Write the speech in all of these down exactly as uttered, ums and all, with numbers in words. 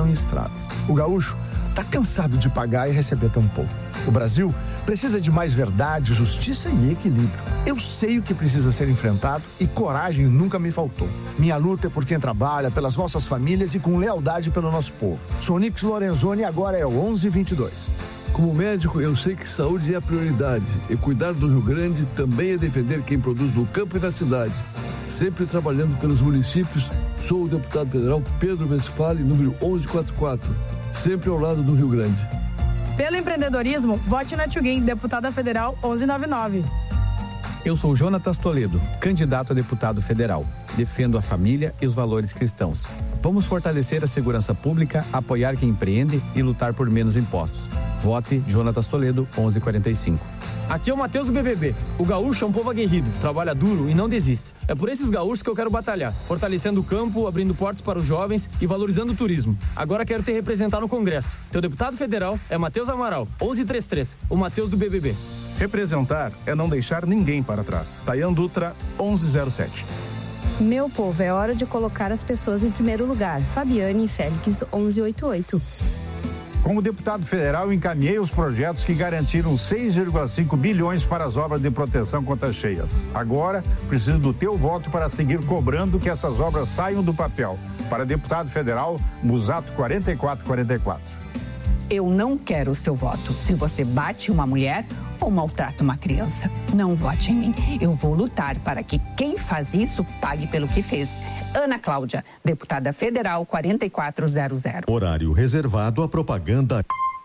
em estradas. O gaúcho tá cansado de pagar e receber tão pouco. O Brasil precisa de mais verdade, justiça e equilíbrio. Eu sei o que precisa ser enfrentado e coragem nunca me faltou. Minha luta é por quem trabalha, pelas nossas famílias e com lealdade pelo nosso povo. Sou Nix Lorenzoni e agora é o onze vinte e dois. Como médico, eu sei que saúde é a prioridade e cuidar do Rio Grande também é defender quem produz no campo e na cidade. Sempre trabalhando pelos municípios, sou o deputado federal Pedro Westphalen, número onze quarenta e quatro, sempre ao lado do Rio Grande. Pelo empreendedorismo, vote na Tchuguin, deputada federal onze noventa e nove. Eu sou Jonatas Toledo, candidato a deputado federal. Defendo a família e os valores cristãos. Vamos fortalecer a segurança pública, apoiar quem empreende e lutar por menos impostos. Vote Jonatas Toledo, onze quarenta e cinco. Aqui é o Matheus do B B B. O gaúcho é um povo aguerrido, trabalha duro e não desiste. É por esses gaúchos que eu quero batalhar, fortalecendo o campo, abrindo portas para os jovens e valorizando o turismo. Agora quero te representar no Congresso. Teu deputado federal é Matheus Amaral, onze trinta e três, o Matheus do B B B. Representar é não deixar ninguém para trás. Tayan Dutra, onze zero sete. Meu povo, é hora de colocar as pessoas em primeiro lugar. Fabiane Félix, onze oitenta e oito. Como deputado federal, encaminhei os projetos que garantiram seis vírgula cinco bilhões para as obras de proteção contra cheias. Agora, preciso do teu voto para seguir cobrando que essas obras saiam do papel. Para deputado federal, Musato quarenta e quatro quarenta e quatro. Eu não quero o seu voto. Se você bate uma mulher ou maltrata uma criança, não vote em mim. Eu vou lutar para que quem faz isso pague pelo que fez. Ana Cláudia, deputada federal quarenta e quatro zero zero. Horário reservado à propaganda.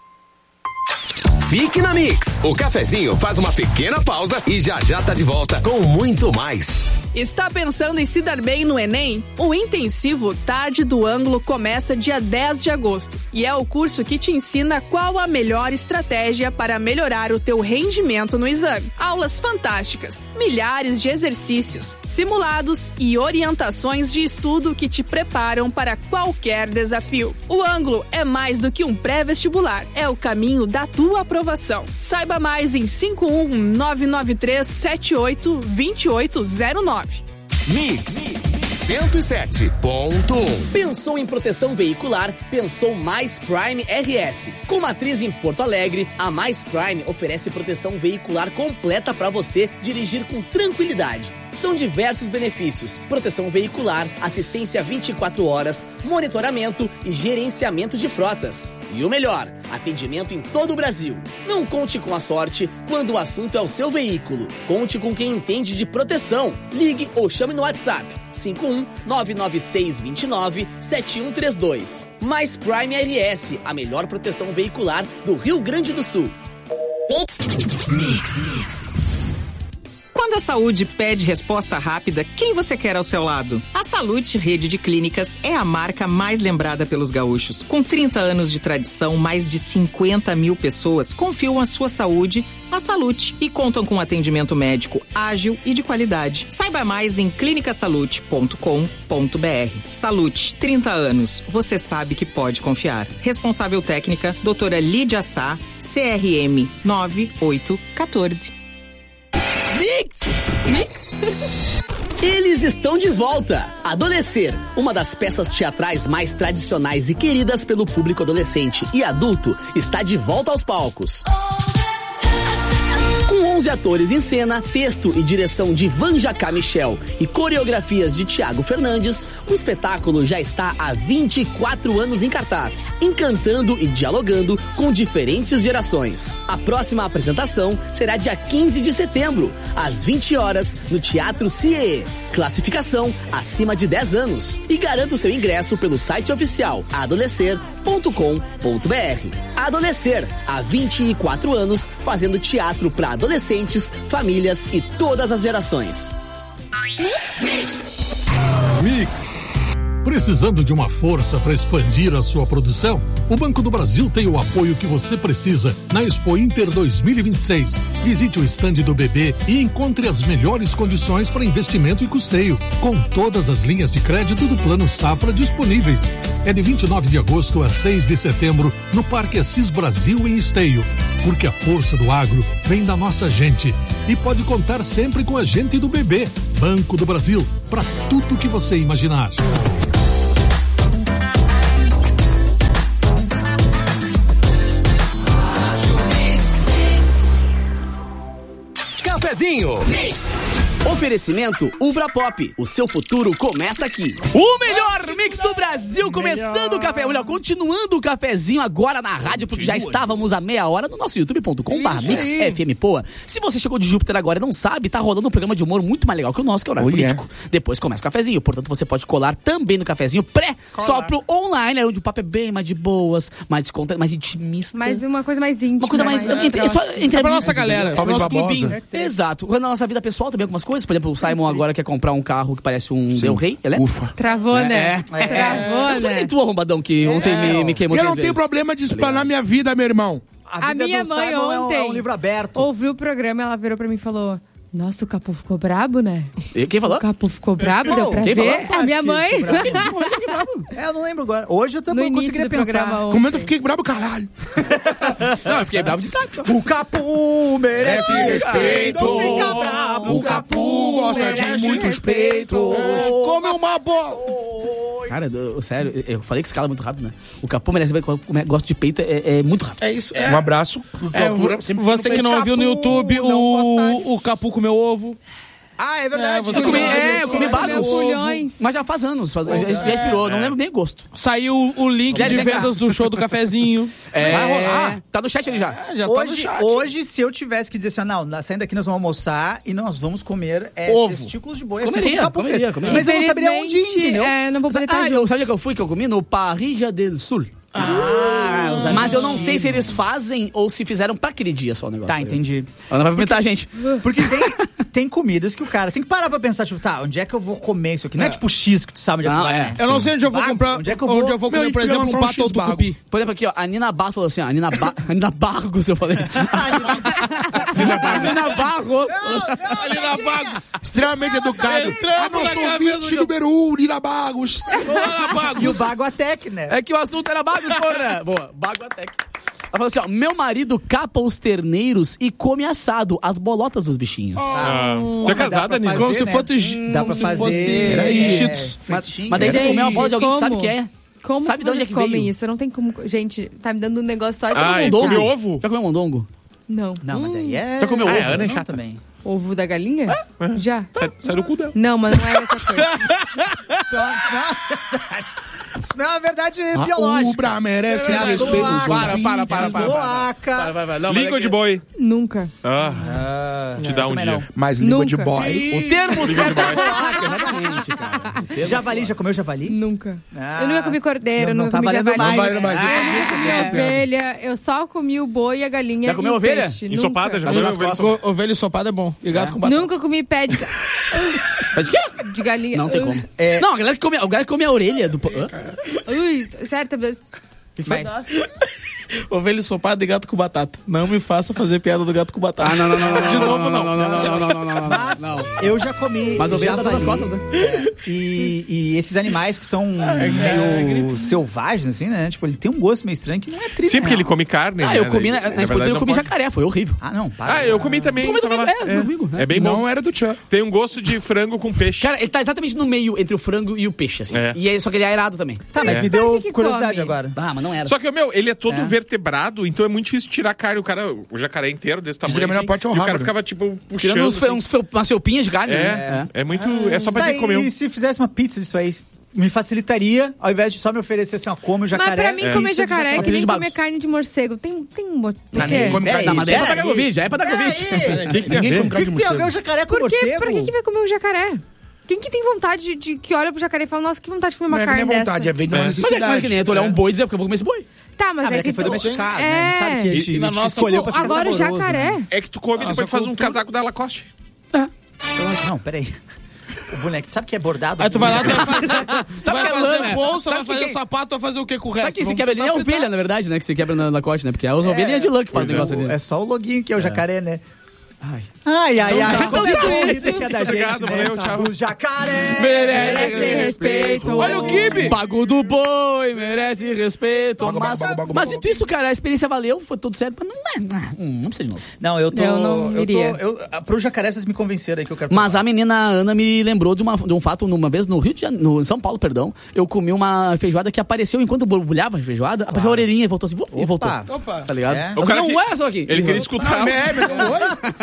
Fique na Mix. O cafezinho faz uma pequena pausa e já já tá de volta com muito mais. Está pensando em se dar bem no Enem? O intensivo Tarde do Ângulo começa dia dez de agosto e é o curso que te ensina qual a melhor estratégia para melhorar o teu rendimento no exame. Aulas fantásticas, milhares de exercícios, simulados e orientações de estudo que te preparam para qualquer desafio. O Ângulo é mais do que um pré-vestibular, é o caminho da tua aprovação. Saiba mais em cinco um nove nove três sete oito dois oito zero nove. Mix cento e sete ponto um. Pensou em proteção veicular? Pensou Mais Prime R S. Com matriz em Porto Alegre, a Mais Prime oferece proteção veicular completa para você dirigir com tranquilidade. São diversos benefícios: proteção veicular, assistência vinte e quatro horas, monitoramento e gerenciamento de frotas. E o melhor, atendimento em todo o Brasil. Não conte com a sorte quando o assunto é o seu veículo. Conte com quem entende de proteção. Ligue ou chame no WhatsApp cinco um nove nove seis dois nove sete um três dois. Mais Prime R S, a melhor proteção veicular do Rio Grande do Sul. Mix. Mix. Quando a saúde pede resposta rápida, quem você quer ao seu lado? A Salute Rede de Clínicas é a marca mais lembrada pelos gaúchos. Com trinta anos de tradição, mais de cinquenta mil pessoas confiam a sua saúde à Salute e contam com atendimento médico ágil e de qualidade. Saiba mais em clinica salute ponto com ponto b r. Salute, trinta anos. Você sabe que pode confiar. Responsável técnica, doutora Lídia Sá, C R M nove oito um quatro. Mix! Mix! Eles estão de volta! Adolescer, uma das peças teatrais mais tradicionais e queridas pelo público adolescente e adulto, está de volta aos palcos. Com onze atores em cena, texto e direção de Van Jacá Michel e coreografias de Thiago Fernandes, o espetáculo já está há vinte e quatro anos em cartaz, encantando e dialogando com diferentes gerações. A próxima apresentação será dia quinze de setembro, às vinte horas, no Teatro C I E. Classificação acima de dez anos. E garanta o seu ingresso pelo site oficial adolescer ponto com ponto b r. Adolescer, há vinte e quatro anos, fazendo teatro para adolescentes, famílias e todas as gerações. Mix. Mix. Precisando de uma força para expandir a sua produção? O Banco do Brasil tem o apoio que você precisa na Expo Inter dois mil e vinte e seis. Visite o estande do B B e encontre as melhores condições para investimento e custeio, com todas as linhas de crédito do Plano Safra disponíveis. É de vinte e nove de agosto a seis de setembro no Parque Assis Brasil, em Esteio. Porque a força do agro vem da nossa gente e pode contar sempre com a gente do B B. Banco do Brasil, para tudo que você imaginar. Cafezinho. Oferecimento Ubra Pop. O seu futuro começa aqui. O melhor mix do Brasil, começando o café. Olha, continuando o cafezinho agora na rádio, porque já estávamos há meia hora no nosso youtube ponto com barra mix F M Poa. Se você chegou de Júpiter agora e não sabe, tá rolando um programa de humor muito mais legal que o nosso, que é o Horário Político. Depois começa o cafezinho, portanto você pode colar também no cafezinho pré, só pro online, onde o papo é bem mais de boas, mais desconto, mais intimista. Mas uma coisa mais íntima. Uma coisa mais... mais entre, só, entre é pra nossa galera, Talvez nosso clubinho. É, exato. Na nossa vida pessoal também algumas coisas. Por exemplo, o Simon agora quer comprar um carro que parece um Del Rey. Ufa. Travou, é, né? É. Travou, é. né? E tu, arrombadão, que ontem é, me, me queimou Eu três não tenho vezes. problema de explanar minha vida, meu irmão. A, a minha mãe ontem é um, é um livro aberto. Ouviu o programa, ela virou pra mim e falou... Nossa, o Capu ficou brabo, né? E quem falou? O Capu ficou brabo, deu pra Quem ver. falou? A minha mãe. É, eu não lembro agora. Hoje eu também No início conseguiria do pensar. programa Como eu fiquei brabo, caralho. Não, eu fiquei bravo de táxi. O Capu merece respeito. Não fica bravo. O Capu gosta de muitos peitos. Come uma bola. Cara, eu, sério, eu falei que escala muito rápido, né? O Capu merece ver, gosto de peito, é, é muito rápido. É isso. É. Um abraço. É, você que não ouviu no YouTube, o, o Capu comeu ovo. Ah, é verdade. É, você eu comi, é, eu comi bagos. Culhões. Mas já faz anos, faz, já, já expirou, não lembro nem o gosto. Saiu o link Quer de dizer, vendas do show do cafezinho. É, vai rolar. Tá no chat ali já. É, já tá hoje, no chat. hoje, se eu tivesse que dizer assim, não, na- saindo daqui nós vamos almoçar e nós vamos comer é, Ovo. testículos de boi. Comeria, assim como o Capu comeria, fez. comeria. Mas eu não saberia onde ir, Infelizmente, entendeu? É, não vou poder estar Ah, junto. eu, sabe onde é que eu fui? Que eu comi? No Parrilla del Sul. Ah, os Mas eu não sei argentinos. se eles fazem ou se fizeram pra aquele dia só o negócio. Tá, entendi. Ela vai vomitar, gente. Porque tem, tem comidas que o cara tem que parar pra pensar, tipo, tá, onde é que eu vou comer isso aqui? Não é, tipo X que tu sabe onde é que Não, tu vai, é. né? Eu não sei onde eu vou Vago, comprar. Onde é que eu vou? Onde eu vou comer, Meu, por exemplo, lançar um um pato ou X-Bago. tucupi. Por exemplo, aqui, ó, a Nina Barros falou assim, ó, a Nina, ba a Nina Barros, eu falei. A Nina Barros. Ali na Bagos. Extremamente educado. Entramos A nosso na ouvinte cabeça do- número um, Nina Bagos. E o Baguatec, né? É que o assunto era Bagos, porra. Boa, Baguatec. Ela falou assim, ó, meu marido capa os terneiros e come assado as bolotas dos bichinhos. Ah, Pô, tu é mas dá casada, pra Nico? fazer, Como se né? fosse... Dá pra como se fazer. fosse- Peraí. Cheetos. Mas, fritinho. mas daí tu Gente, comeu a bola de alguém que como? sabe o que é. Como Sabe que de onde é vocês que comem veio? isso? Eu não tenho como... Gente, tá me dando um negócio... Só Ah, e mondongo. come ovo? Já comeu mondongo? Não. Não, mas daí é... Já comeu Ah, ovo? é, Ana é Não, chata. também. Ovo da galinha? Já. Sai, sai do cu dela. Não, mas não é essa coisa. Isso é uma verdade. Isso não é uma verdade A biológica. Ubra merece É a respeito. cloaca. Para, para, para, para. Cloaca. Vai, vai, vai. Não, mas Língua é de que- boi. Nunca. Ah, Ah, te dá um também dia. não. Mais língua de Nunca. boy. O termo certo é cloaca, exatamente, cara. O termo Javali, já comeu javali? Nunca. Ah, eu nunca comi cordeiro, não nunca tá comi valendo javali. mais. Não vale mais, eu Eu sabia nunca que comi eu ia piada. ovelha, eu só comi o boi e a galinha. Já comeu e o ovelha? peixe. Ensopada, Nunca. já comeu ovelha ensopada? Ovelha ensopada é bom. E gato com batata. Nunca comi pé de, ga- Mas de quê? de galinha. Não tem como. É. Não, a galera que come, a galera que come a orelha do... Hã? Ui, certo, mas... Mas, Ovelha ensopada e gato com batata. Não me faça fazer piada do gato com batata. Ah, não, não, não, não, De não, novo, não. não, não, não, não, não, não, não, mas não. eu já comi Mas ovelha tá javali. nas costas, né? É, e, e esses animais que são meio selvagens, assim, né? Tipo, ele tem um gosto meio estranho que não é triste. Sim, porque ele come carne. Ah, né? eu comi, na, Daí, na esporteira eu não comi pode. jacaré, foi horrível. Ah, não, para. Ah, eu comi também. Tu comeu tava também? lá. É, comigo, né? É bem Não bom. era do Tchan. Tem um gosto de frango com peixe. Cara, ele tá exatamente no meio entre o frango e o peixe, assim. É. E é, só que ele é aerado também. Tá, mas É. me deu que que curiosidade come? agora. Ah, mas não era. Só que, meu, ele é todo É. vertebrado, então é muito difícil tirar a carne. O cara, o jacaré inteiro desse tamanho. Dizem que a melhor assim, parte é o e o cara rabo, né? ficava, tipo, puxando. Tirando uns, fe- assim. uns fel- umas felpinhas de carne, É, né? é muito. É só pra Tá, quem comeu. e se fizesse uma pizza disso aí? Me facilitaria, ao invés de só me oferecer assim, ó, come o Mas jacaré. pra mim, É. comer pizza de jacaré é Uma que pizza nem de comer bagos. carne de morcego. Tem, tem um motivo. Por Mas ninguém quê? come Pera carne Tá, de mas daí é pra morcego. pegar Covid, já é pra dar Covid. Que que tem a Ninguém ver? come O carne que, de que tem a ver o morcego. jacaré com Por quê? morcego? Pra que, que vai comer um jacaré? Quem que tem vontade de, de- que olha pro jacaré e fala, nossa, que vontade de comer uma Não é que carne nem vontade, é dessa? vem de uma É. Mas é que necessidade. nem tu olhar um boi e dizer, porque eu vou comer esse boi. Tá, mas Ah, mas é é que que foi tu... domesticado, é... né? A gente sabe que a gente, E- e na a gente nossa- escolheu pra ficar Agora o saboroso, jacaré... né? É que tu come e depois tu faz um cultura- casaco da Lacoste. Não, peraí. O boneco, tu sabe que é bordado? Aí tu vai lá, tu vai fazer, tu Sabe vai que é fazer lã, né? bolsa, Sabe vai que fazer que- sapato, vai fazer o que com o resto? Sabe que se Vamos quebra ali é tentar ovelha, fritar. na verdade, né? Que se quebra na, na cote, né? Porque as ovelhas é de lã que faz o negócio ali. É só o loguinho que é o jacaré, né? Ai. Ai, ai, ai. Então, Então, dito corrida isso- que é da Obrigado, gente, valeu, né? tchau. O jacaré Merece respeito. Olha o Kibe! Pago do boi, merece respeito. Bago, Mas, bago, bago, mas bago. dito isso, cara, a experiência valeu, foi tudo certo, mas não é. Hum, não precisa de novo. Não, eu tô... Eu não eu iria. tô eu, pro jacaré, vocês me convenceram aí que eu quero... Mas a menina Ana me lembrou de, uma, de um fato, uma vez no Rio de Janeiro, no, em São Paulo, perdão, eu comi uma feijoada que apareceu enquanto borbulhava a feijoada, apareceu a orelhinha e voltou assim, vuf, e voltou. Opa. Tá ligado? É. Eu O cara não que- é só aqui. Ele queria escutar. Ah, é, mas não foi?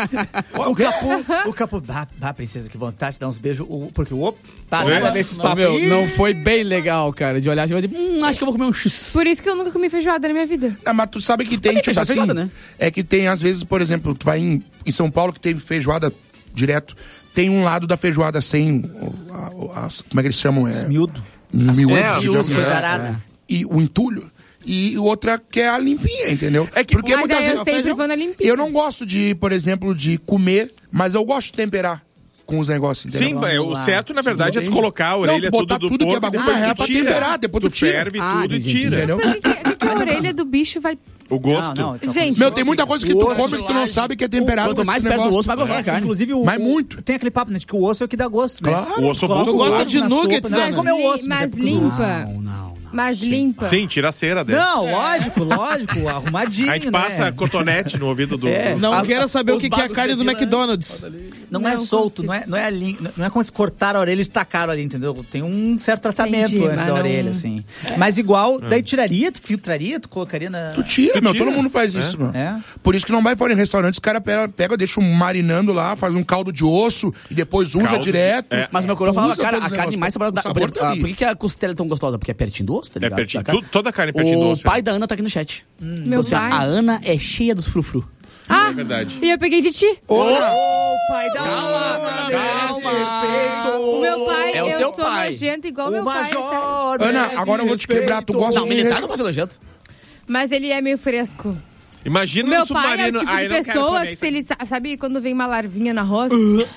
O Capu, o Capu, bah, bah, princesa, que vontade de dar uns beijos, o- porque o opa, nada a ver esses Não, papos. meu, Ih, não foi bem legal, cara, de olhar assim, e dizer, hum, acho que eu vou comer um X. Por isso que eu nunca comi feijoada na minha vida. Ah, mas tu sabe que tem, Mas tem tipo assim, feijoada, né? é que tem, às vezes, por exemplo, tu vai em, em São Paulo, que tem feijoada direto, tem um lado da feijoada sem, o- a- as- como é que eles chamam? É, miúdo. Miúdo, É, digamos, miúdo, né? jarada. E o entulho. E outra que é a limpinha, entendeu? É que, Porque Mas muitas aí eu vezes sempre vou na limpinha. eu não gosto de, por exemplo, de comer, mas eu gosto de temperar com os negócios, entendeu? Sim, é, o certo, na verdade, é tu colocar a orelha não, botar tudo do tudo que é porco, bagulho depois é tu pra tira. temperar, depois tu tira. ferve Ah, tudo e entendi, tira. entendeu? Por que, que, que a orelha do bicho vai... O gosto. Não, não, então- Gente, Meu, tem muita coisa que O tu osso come que tu não sabe que é temperado Quanto com mais esse perto do negócio. osso, mais gostosa a carne. Inclusive, o, Mas o- muito. Tem aquele papo, né, de que o osso é o que dá gosto, né? Claro. O osso Coloca bom. o Tu gosta osso de na nuggets, sopa, Ana? não, comer o osso. Mas é- limpa. Não, não. Mas limpa. Sim, tira a cera dele. Não, lógico, lógico, arrumadinho, A gente né? passa cotonete no ouvido do... É. do- Não As- quero saber o os que, que é a bagos carne do daqui, né? McDonald's. Não, é Não solto, consigo. não é, não, é a lin- não é como se cortaram a orelha e tacaram ali, entendeu? Tem um certo tratamento Entendi, antes mas da não- orelha, assim. Mas igual, daí tiraria, tu filtraria, tu colocaria na... Tu tira, Tu meu, tira. todo mundo faz É. isso, meu. É. Por isso que não vai fora em restaurante, os caras pega, pega, deixa um marinando lá, faz um caldo de osso e depois usa Caldo, direto. é. Mas o meu coroa Tu falava, usa cara, todos a os carne negócios, mais saborosa da... o sabor Por, exemplo, tá ah, ali. por que, que a costela é tão gostosa? Porque é pertinho do osso, tá É ligado? pertinho. Da carne. Tu- toda a carne é pertinho do O osso. pai da Ana tá aqui no chat. Meu Falou assim, ó, pai. a Ana é cheia dos frufru. Ah, É verdade. e eu peguei de ti. Ora, Ô, pai da O meu pai, É o eu teu sou pai. nojento igual O meu pai. é sério. major, Ana, merece agora eu vou te quebrar, tu gosta Não, de militar resta- não pode ser nojento. Mas ele é meio fresco. Imagina Meu no pai é submarino... o tipo Ai, de não quero pessoa comer que isso se aqui. ele... sa- Sabe quando vem uma larvinha no arroz?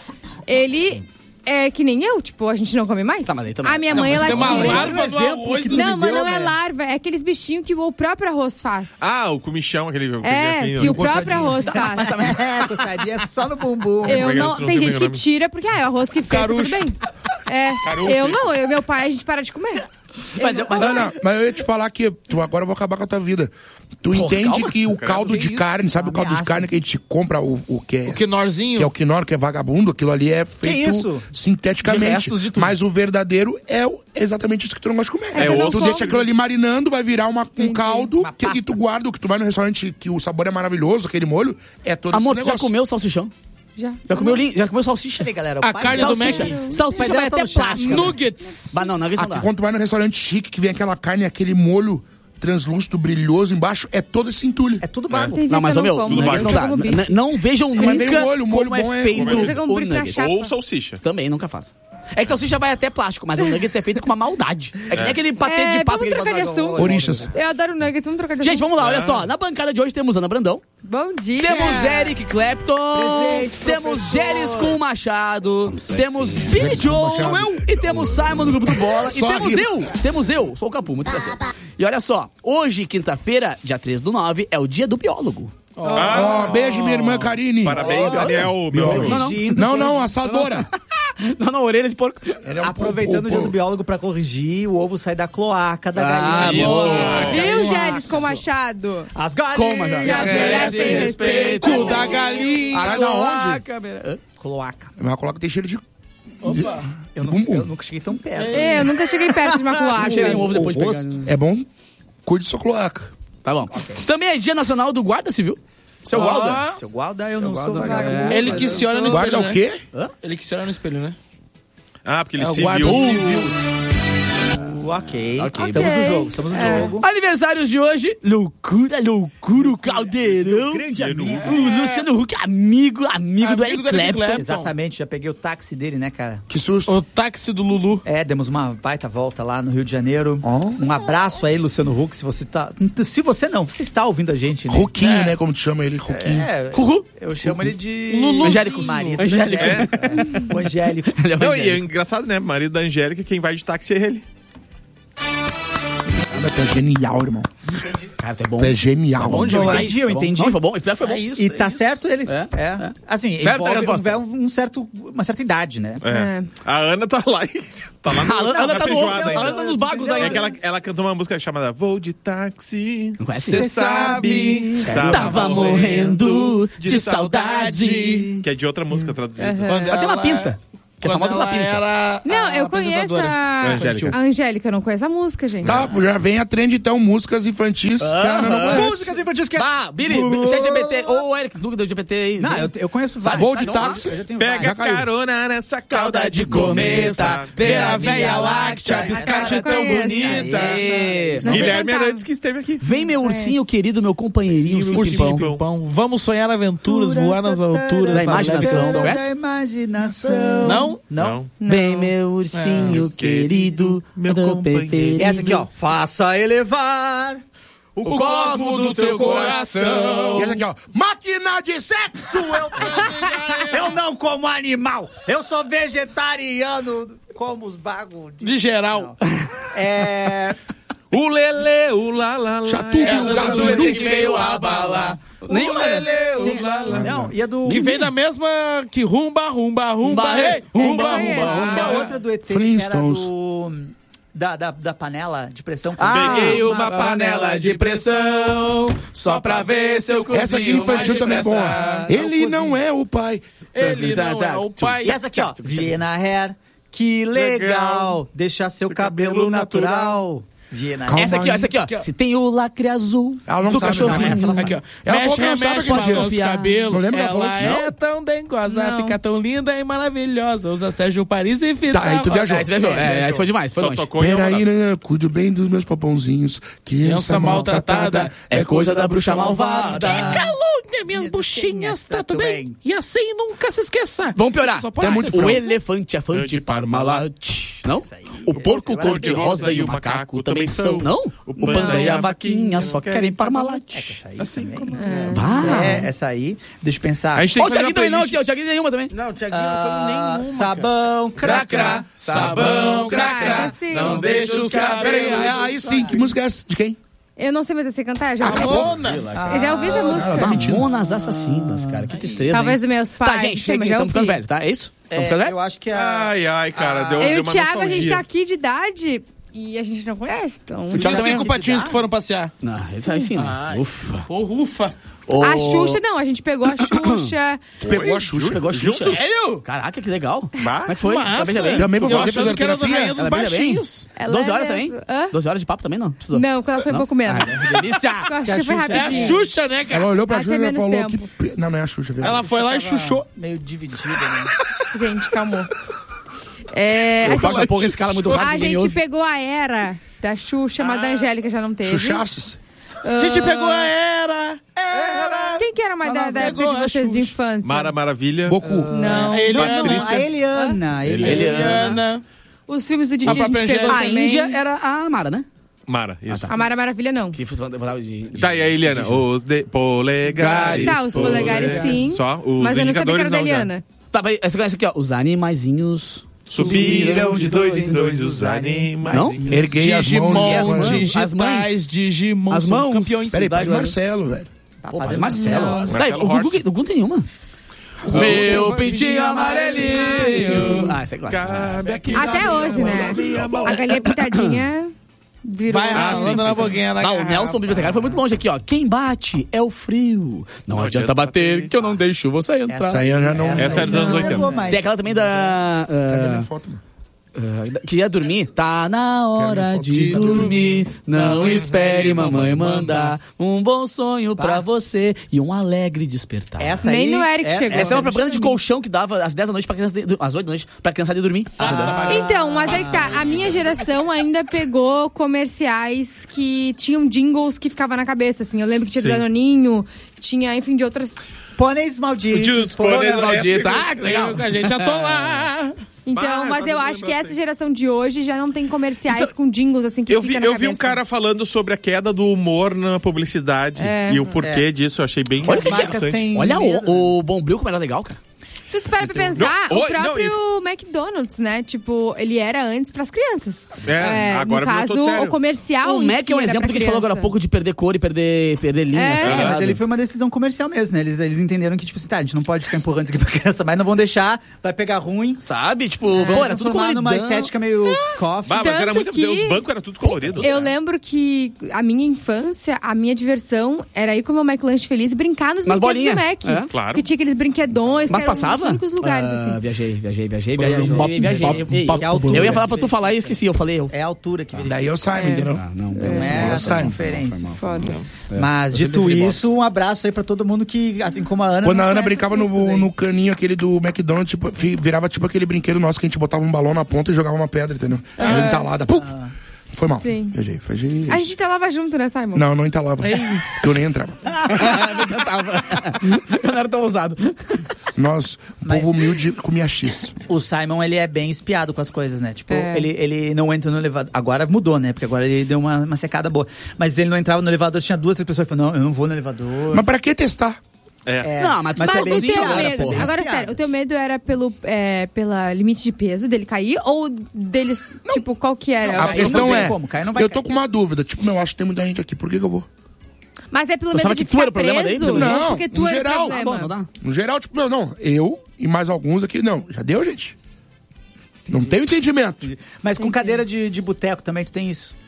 Ele é que nem eu, tipo, a gente não come mais. Tá, mas aí também. A minha Não, mãe, mas ela tem uma tira. larva no arroz que tu Não, me mas deu, não é né? larva, é aqueles bichinhos que o próprio arroz faz. Ah, o comichão, aquele... É, aquele- que o coçadinho. próprio arroz faz. É, coçadinha é só no bumbum. Eu Porque não, você não tem tem gente que nome. tira porque ah, é arroz que fez, tá tudo Carucho. bem. É, Carucho. eu não, eu e meu pai a gente para de comer. Mas, eu, mas Ana, mas eu ia te falar que tu, agora eu vou acabar com a tua vida. Tu Porra, entende calma. que o Credo, caldo que de isso? carne, sabe o caldo de Ameaça. carne que a gente compra, o, o que é... O Knorrzinho. Que é o quinor, que é vagabundo, aquilo ali é feito isso? sinteticamente. De restos de tudo. Mas o verdadeiro é o- exatamente isso que tu não gosta de comer. É que eu não tu como. deixa aquilo ali marinando, vai virar uma, um caldo Uma que, e pasta. tu guarda, o que tu vai no restaurante, que o sabor é maravilhoso, aquele molho, é todo amor, esse tu já negócio. comeu salsichão? Já. Já comeu, li- já comeu salsicha? Aí, galera, o A pai carne dela- do Mac. Salsicha, salsicha Pai vai dela até tá no chat, plástica. Nuggets. Bah, não, nuggets não Aqui, dá. quando tu vai no restaurante chique, que vem aquela carne, aquele molho translúcido, brilhoso embaixo, é todo esse entulho. É tudo bago. Tem dia Não, mas, que ô eu meu, não como, nuggets não eu dá. como bife. N- Não vejam Mas nunca vem o molho, o molho como bom é é- feito Mas é como o bife na nuggets. chapa. Ou salsicha. Também nunca faço. É que salsicha vai até plástico, mas o nuggets é feito com uma maldade. É que nem aquele patê É, de pato vamos que trocar de assunto. Orichas. Eu adoro nuggets, vamos trocar de Gente, assunto. vamos lá, olha só. Na bancada de hoje temos Ana Brandão. Bom dia. Temos Eric Clapton. Presente, Temos professor. Geles com o Machado. Temos Billy Joe. Sou eu. E temos Simon do Grupo do Bola. E Só temos rima. eu. Temos eu. Sou o Capu, muito prazer. E olha só. Hoje, quinta-feira, dia treze do nove, é o dia do biólogo. Ó, beijo, minha irmã Karine. Parabéns, Daniel. Biólogo. Não, não. Corrigindo, Não, não, assadora. Não, não, orelha de porco. Ela é um Aproveitando o pouco- dia do biólogo pra corrigir, o ovo sai da cloaca da Ah, galinha. isso. Boa. Viu, Gélis com Machado? As galinhas Coma, já. Merecem respeito. Cu da galinha. Sai da onde? Câmera. Cloaca. Mas coloca tem cheiro de... Eu, não, bumbum. eu nunca cheguei tão perto. É, eu nunca cheguei perto de uma cloaca. Cheirei um ovo depois de O pegar. rosto. É bom, cuide da sua cloaca. Tá bom. Também é dia nacional do guarda civil. Seu Guarda. Ah, Seu guarda, eu não guarda, sou é. vagabundo. Ele que se olha no Guarda espelho, o quê? né? Ele que se olha no espelho, né? Ah, porque ele É o se guarda viu. civil. Ok. Ok. Estamos no jogo, estamos no É. jogo. Aniversários de hoje. Loucura, loucura, o Caldeirão. Grande amigo. O Luciano Huck, amigo, amigo, do Amigo Eric do Eric Clapton. Clapton. Exatamente, já peguei o táxi dele, né, cara? Que susto. O táxi do Lulu. É, demos uma baita volta lá no Rio de Janeiro. Um abraço aí, Luciano Huck, se você tá... Se você não, você está ouvindo a gente, né? Roquinho, É. né? Como tu chama ele, Roquinho. É, Ruhu. eu chamo ele de... Lulu. Angélico. Marido da Angélico. Angélica. O Angélico. Ele é o Não, e é Angélico. engraçado, né? Marido da Angélica, quem vai de táxi é ele. Mas tu é genial, irmão. Cara, tu é bom. Tu é genial. Bom Eu demais. entendi, eu Tá bom. entendi. Não, foi bom. Esse pior foi bom. E tá certo ele. É, É. é. Assim, Certa envolve resposta. um, um certo, uma certa idade, né? É. A Ana tá lá e tá lá no, A Ana- na Ana tá no- feijoada a ainda. Ana tá nos bagos É ainda. que ela, ela cantou uma música chamada Vou de táxi, Não conhece? cê sabe, Tava morrendo de saudade. Que é de outra música traduzida. Quando Ela tem uma ela- pinta. Que é famosa ela pela pinta. era Não, a eu conheço a... Angélica. A Angélica, eu não conheço a música, gente. Tá, já vem a trend então, músicas infantis. que a Ana não conhece. Músicas infantis que é... Ah, Billy, G G P T. Ô, Eric, tu do G P T aí. Não, vem. eu, eu conheço vários. Voo de Então, táxi. eu já tenho Pega vários. caiu. carona nessa cauda de cometa, ver a Véia Láctea, biscate eu tão conheço. bonita. Aê. Não sei Guilherme cantar. Arantes que esteve aqui. Vem, meu ursinho querido, meu companheirinho, Ursinho ursinho Pimpão. Pimpão. Vamos sonhar aventuras, voar nas alturas Da imaginação. da Conhece? Da imaginação. Não? Não? Vem, meu ursinho Ah, querido, meu meu companheiro. preferido. Essa aqui, ó. Faça elevar O cosmo do seu coração. E essa aqui, ó. Máquina de sexo! Eu... Eu não como animal. Eu sou vegetariano. Como os bagulhos. De geral. É... O lele, o lá, lá, lá. Chatubi, É o a gato do Eru. que veio abalar. Nem o lele, o lá, lá. Não, e a do... Que vem da mesma que rumba, rumba, rumba, Rumba, hey, rumba, Essa rumba, é. rumba. E a outra do E T, que era Flintstones. do... Da, da, da panela de pressão. Ah, Peguei uma panela de pressão só pra ver se eu cozinho Essa aqui infantil mais também é depressa. boa. Ele não é o pai. Ele Tá, não tá. é o pai. E essa aqui, ó. Viena Hair. Que legal. Deixar seu cabelo natural. Viena Hair. Essa aqui, ó, essa aqui, ó. Se tem o lacre azul Ela não do sabe, cachorrinho. não, essa ela Aqui, ó. Ela mexe, falou que não sabe mexe aquele dia. balança os cabelos. Não lembra que ela Ela falou isso? é tão dengosa, Não. fica tão linda e maravilhosa. Usa Sérgio Paris e Vital. Tá, aí tu viajou. É, tu viajou. É, aí tu foi demais, foi Só longe. tocou em Peraí, Alvorada. né? Cuido bem dos meus popãozinhos. Criança maltratada é coisa da bruxa malvada. Calúnia, minhas buchinhas, tá tudo bem. E assim nunca se esqueça. Vamos piorar. Só pode É ser muito O fraude. elefante é fã de Parmalat. Não? O porco cor-de-rosa e o macaco também são. Não? O panda e a vaquinha só querem Parmalat. Essa aí Assim também. como... É, Bah. é, essa aí. Deixa eu pensar. A gente tem Ó, que o fazer Thiaguinho uma também não, playlist. aqui, ó. O Thiaguinho nenhuma também. Não, o Thiaguinho Ah, não foi nenhuma. sabão, cracra. Sabão, cracra. cracra. Sim. Não deixa os cabelos. Peraí, aí, aí sim, que música é essa? De quem? Eu não sei mais eu sei cantar, já ouvi. Ramonas. Eu já ouvi essa música. tá mentindo. Ramonas assassinas, cara. Que tristeza, Talvez hein? dos meus pais. Tá, gente, Sim, chega, mas já estamos ficando ouvi. velho, tá? É isso? Estamos É, ficando velho? eu acho que a... Ai, ai, cara, deu, Eu deu e o uma Thiago, a nostalgia. gente tá aqui de idade e a gente não conhece, então... O Thiago Os também cinco é- patinhos que foram passear. Não, esse aí sim, né? Ufa. Pô, ufa. A Xuxa, não, a gente pegou a Xuxa. Tu pegou a Xuxa? Pegou a Xuxa? Sério? Caraca, que legal. Bah. Como é que foi? Massa. Tá beija bem? Também vou Eu fazer achando que era da fisioterapia. Rainha dos Ela beija bem? Baixinhos. Ela doze horas é também? mesmo. Hã? doze horas de papo também não? Precisou. Não, quando ela foi um pouco menos. Ah, que delícia. Com a Xuxa foi É a rapidinho. Xuxa, né, cara? Ela olhou pra Ah, Xuxa tinha e menos falou tempo. que... Não, não é a Xuxa. verdade. Ela foi lá e chuchou. Meio dividida, né? Gente, calma. É, Eu a faço a porra escala muito rápido, A ninguém gente ouve. pegou a era da Xuxa, mas da Angélica já não teve. Xuxastes? A gente Ah, pegou a era. Era. Quem que era mais da, da época pegou de a vocês de Xuxa. infância? Mara Maravilha. Goku. Não. A Eliana. Patrícia. A Eliana. A Eliana. Eliana. Os filmes do Didi A a gente própria pegou Angélica. A também. Índia era a Mara, né? Mara, isso. A Mara Maravilha não. Que falava de... Tá, e a Eliana? Os de polegares. Tá, os polegares sim. Só os Mas eu não sabia que era da indicadores não, já. Eliana. Tá, mas essa essa aqui, ó. Os animaizinhos... Subiram de dois em dois os animais. Não? Erguei as Digimon, mãos. As mães. digitais, Digimon. As são mãos. campeões. Peraí, Cidade, Padre Marcelo, velho. Pô, Padre Marcelo. Nossa. Tá, Marcelo o Gugu, Horst. o Gugu tem nenhuma. Meu pintinho amarelinho. Ah, essa é clássica. Cabe aqui Até na hoje, minha né? minha mão. A galinha pintadinha virou... Vai ralando na boquinha da Ah, o garrafa. Nelson Bibliotecário foi muito longe aqui, ó. Quem bate é o frio. Não, Não adianta adianta bater, bater. que eu não deixo você entrar. Essa aí eu já não... Essa é dos anos oitenta. Pegou mais. Tem aquela também da... Cadê ah, minha foto, mano? ah, que ia dormir. Tá na hora Quero de foto de dormir. Não espere mamãe mandar. Um bom sonho pra você e um alegre despertar. Essa Nem aí... no Eric chegou. Essa é uma propaganda de colchão que dava às dez da noite pra criança, de- às oito da noite pra criança ir dormir. Então, mas aí que tá. A minha geração ainda pegou comerciais que tinham jingles que ficavam na cabeça, assim. Eu lembro que tinha do Sim. Danoninho, tinha, enfim, de outras... Pôneis malditos. Os pôneis pôneis malditos. essa- Ah, que legal. A gente atolar. Então, Bah, mas tá eu me acho que lembrando essa geração de hoje já não tem comerciais com jingles, assim, que Eu vi, fica na eu vi um cabeça. cara falando sobre a queda do humor na publicidade É. e o porquê disso. Eu achei bem Olha, o que que é? interessante. têm- Olha o, o Bombril como era legal, cara. Se você para pra pensar, Não, o oi, próprio não, McDonald's, né? Tipo, ele era antes pras crianças. É, agora no virou caso, todo sério. o comercial O em Mac si é um era exemplo pra do que a gente falou agora há criança. pouco de perder cor e perder, perder linhas. É. tá É, mas ligado? ele foi uma decisão comercial mesmo, né? Eles, eles entenderam que, tipo assim, tá, a gente não pode ficar empurrando isso aqui pra criança, mas não vão deixar, vai pegar ruim. Sabe? Tipo, Vão pô, era tudo transformar numa coloridão. estética meio coffee. Bah, mas era Tanto muito. que- Os bancos eram tudo colorido. Eu lembro que a minha infância, a minha diversão era ir comer o McLanche feliz e brincar nos Nas brinquedos bolinhas. do Mac. É. Claro. Que tinha aqueles brinquedões. Mas que eram passava? os únicos lugares, Ah, assim. Viajei, viajei, viajei, Bom, viajei, bom, viajei. bom, viajei. bom, Eu- altura. Eu ia falar pra tu falar e esqueci, eu falei eu. É a altura que verifica. Daí eu saio, É. entendeu? Ah, não, Não é Eu a saio. conferência. Foda. Mas, Eu dito sempre fui isso, um abraço aí pra todo mundo que, assim como a Ana... Quando não a Ana conhece brincava essas músicas no, aí. no caninho aquele do McDonald's, tipo, fi- virava tipo aquele brinquedo nosso que a gente botava um balão na ponta e jogava uma pedra, entendeu? Ah. Era entalada. Puf! Foi mal. Sim. Viajei, viajei. A gente talava junto, né, Simon? Não, não entalava. Porque eu nem entrava. Eu não era tão ousado. Nós, povo humilde, comia X. O Simon, ele é bem espiado com as coisas, né? Tipo, É. ele, ele não entra no elevador. Agora mudou, né? Porque agora ele deu uma, uma secada boa. Mas ele não entrava no elevador, tinha duas, três pessoas que falaram, não, eu não vou no elevador. Mas pra que testar? É. Não, mas tu Mas tá o bem teu espiada, medo, porra. agora sério, o teu medo era pelo é, pela limite de peso dele cair ou deles, tipo, qual que era? A questão é, como, Caio não vai eu tô com uma dúvida. Tipo, meu, acho que tem muita gente aqui, por que que eu vou? Mas é pelo Tu medo sabe de que tu era ficar o problema daí, preso? pelo Não, porque tu no era geral. o problema. Ah, bom, então dá. No geral, tipo, meu, não, eu e mais alguns aqui, não. Já deu, gente? Não tenho entendimento. Mas com cadeira de, de boteco também, tu tem isso?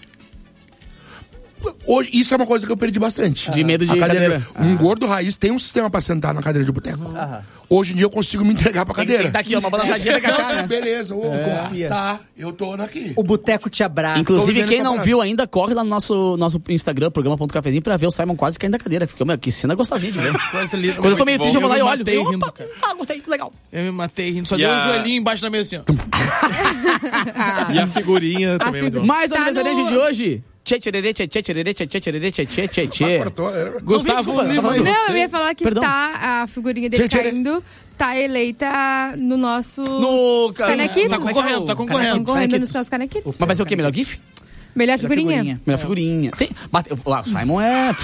Hoje, isso é uma coisa que eu perdi bastante. De medo de A cadeira. Um gordo raiz tem um sistema pra sentar na cadeira de boteco. Hoje em dia eu consigo me entregar pra cadeira. Tá aqui, ó, uma balançadinha da cachorra, né? Beleza, ô, Confia. tá, eu tô aqui. O boteco te abraça. Inclusive, vendo quem essa não parada. viu ainda, corre lá no nosso, nosso Instagram, programa.cafezinho, pra ver o Simon quase caindo da cadeira. Porque, meu, que cena gostosinha de ver. Coisa linda. Quando eu tô meio triste, eu vou lá e olho. matei Eu, rindo, opa, cara. tá, gostei, legal. Eu me matei rindo. Só E deu a- um joelhinho embaixo da mesa assim, ó. E a figurinha também é muito boa. Mais o Tá aniversariante no- de hoje. Tchê, tchê, tchê, tchê, tchê, tchê, tchê, tchê, tchê, tchê, tchê, tchê. Cortou, era- Gustavo desculpa, Lima. tava e falando. Não, você? eu ia falar que Perdão. tá a figurinha dele Tchê, tchê. caindo, tá eleita no nosso No ca- Canequitos. Tá concorrendo, tá Tá concorrendo. concorrendo nos nossos Canequitos. Mas vai ser o quê? Melhor GIF? Melhor figurinha. figurinha. Melhor figurinha. Tem... Bate... Lá, o Simon é...